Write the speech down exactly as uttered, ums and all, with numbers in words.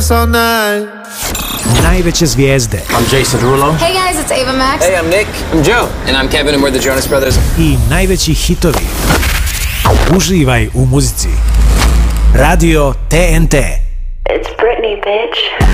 dance all night. Najveće zvijezde I'm Jason Derulo. Hey guys, it's Ava Max. Hey, I'm Nick. I'm Joe. And I'm Kevin and we're the Jonas Brothers. i najveći hitovi. Uživaj u muzici. Radio T N T. It's Britney, bitch.